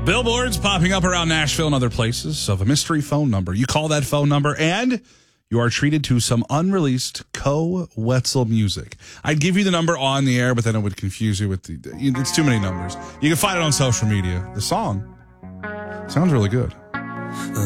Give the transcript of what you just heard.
Billboards popping up around Nashville and other places of a mystery phone number. You call that phone number and you are treated to some unreleased Koe Wetzel music. I'd give you the number on the air, but then it would confuse you with it's too many numbers. You can find it on social media. The song sounds really good.